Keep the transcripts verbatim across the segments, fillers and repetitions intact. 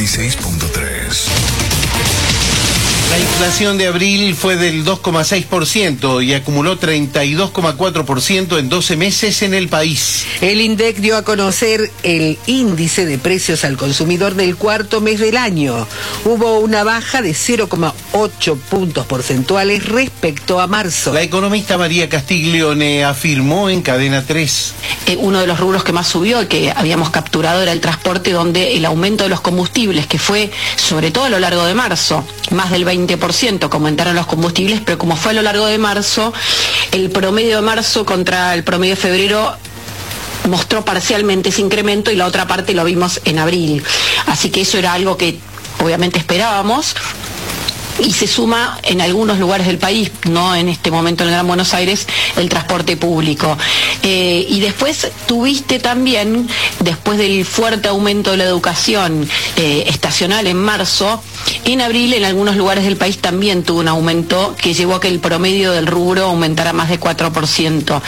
seis punto tres. La inflación de abril fue del dos coma seis por ciento y acumuló treinta y dos coma cuatro por ciento en doce meses en el país. El INDEC dio a conocer el índice de precios al consumidor del cuarto mes del año. Hubo una baja de cero coma ocho puntos porcentuales respecto a marzo. La economista María Castiglione afirmó en Cadena tres. Eh, uno de los rubros que más subió, que habíamos capturado, era el transporte, donde el aumento de los combustibles, que fue sobre todo a lo largo de marzo, más del veinte por ciento, que aumentaron los combustibles, pero como fue a lo largo de marzo, el promedio de marzo contra el promedio de febrero mostró parcialmente ese incremento y la otra parte lo vimos en abril. Así que eso era algo que obviamente esperábamos. Y se suma en algunos lugares del país, no en este momento en el Gran Buenos Aires, el transporte público. Eh, y después tuviste también, después del fuerte aumento de la educación eh, estacional en marzo, en abril en algunos lugares del país también tuvo un aumento que llevó a que el promedio del rubro aumentara más de cuatro por ciento.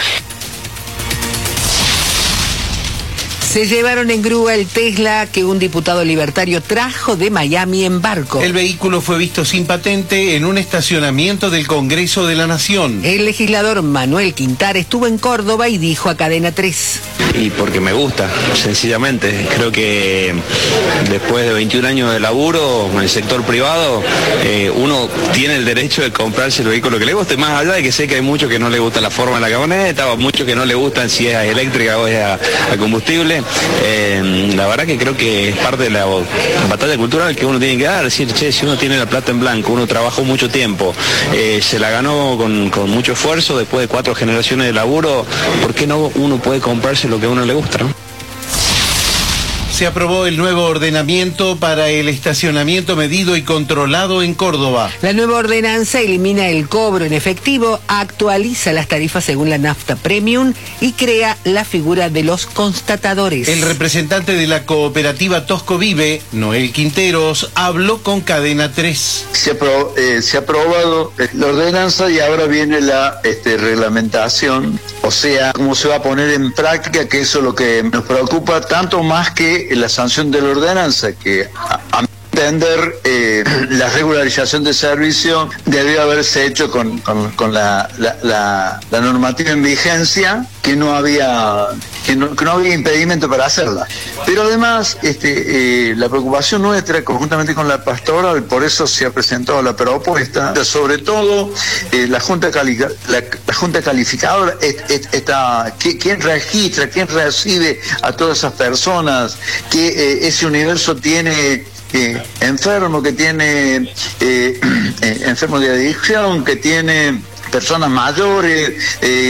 Se llevaron en grúa el Tesla que un diputado libertario trajo de Miami en barco. El vehículo fue visto sin patente en un estacionamiento del Congreso de la Nación. El legislador Manuel Quintar estuvo en Córdoba y dijo a Cadena tres. Y porque me gusta, sencillamente. Creo que después de veintiún años de laburo en el sector privado, eh, uno tiene el derecho de comprarse el vehículo que le guste, más allá de que sé que hay muchos que no le gusta la forma de la camioneta, o muchos que no le gustan si es eléctrica o es a, a combustible. Eh, la verdad que creo que es parte de la batalla cultural que uno tiene que dar, decir, che, si uno tiene la plata en blanco, uno trabajó mucho tiempo, eh, se la ganó con, con mucho esfuerzo, después de cuatro generaciones de laburo, ¿por qué no uno puede comprarse lo que a uno le gusta, no? Se aprobó el nuevo ordenamiento para el estacionamiento medido y controlado en Córdoba. La nueva ordenanza elimina el cobro en efectivo, actualiza las tarifas según la nafta premium y crea la figura de los constatadores. El representante de la cooperativa Tosco Vive, Noel Quinteros, habló con Cadena tres. Se, apro eh, se ha aprobado la ordenanza y ahora viene la este, reglamentación, o sea, cómo se va a poner en práctica, que eso es lo que nos preocupa tanto más que la sanción de la ordenanza, que a, a mi entender eh, la regularización de servicio debió haberse hecho con, con, con la, la, la, la normativa en vigencia, que no había que no, que no había impedimento para hacerla. Pero además este, eh, la preocupación nuestra, conjuntamente con la pastoral, por eso se ha presentado la propuesta, sobre todo eh, la junta cali la, la junta calificadora, es, es, está, quién registra, quién recibe a todas esas personas, que eh, ese universo tiene eh, enfermo, que tiene eh, eh, enfermo de adicción, que tiene personas mayores, eh,